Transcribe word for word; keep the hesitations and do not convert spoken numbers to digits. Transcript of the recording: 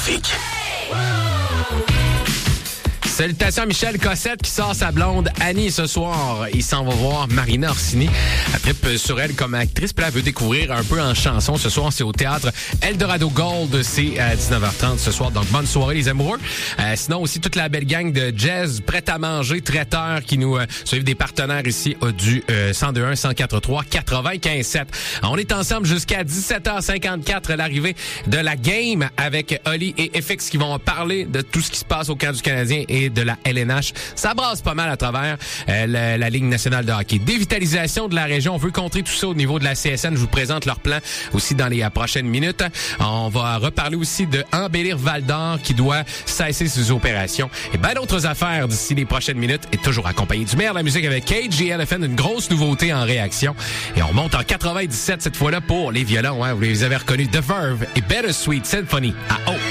Trafic. Salutations à Michel Cossette qui sort sa blonde Annie ce soir. Il s'en va voir Marina Orsini. Elle trippe sur elle comme actrice. Puis là, elle veut découvrir un peu en chanson. Ce soir, c'est au théâtre Eldorado Gold. C'est à dix-neuf heures trente ce soir. Donc, bonne soirée les amoureux. Euh, sinon, aussi toute la belle gang de jazz prête à manger, traiteurs qui nous euh, suivent des partenaires ici euh, du euh, cent deux un, cent quatre trois, quatre-vingt-quinze sept. On est ensemble jusqu'à dix-sept heures cinquante-quatre, l'arrivée de la game avec Oli et F X qui vont parler de tout ce qui se passe au camp du Canadien et de la L N H. Ça brasse pas mal à travers euh, la, la Ligue nationale de hockey. Dévitalisation de la région. On veut contrer tout ça au niveau de la C S N. Je vous présente leur plan aussi dans les euh, prochaines minutes. On va reparler aussi de embellir Val-d'Or qui doit cesser ses opérations. Et bien d'autres affaires d'ici les prochaines minutes. Et toujours accompagné du meilleur de la musique avec Cage et L F N. Une grosse nouveauté en réaction. Et on monte en quatre-vingt-dix-sept cette fois-là pour les violons. Hein. Vous les avez reconnus. The Verve et Bittersweet Symphony à haut.